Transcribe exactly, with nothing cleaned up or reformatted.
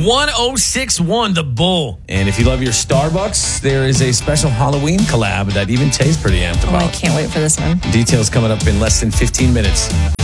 one oh six one, The Bull. And if you love your Starbucks, there is a special Halloween collab that even Tay's pretty amped Oh, about. I can't wait for this one. Details coming up in less than fifteen minutes.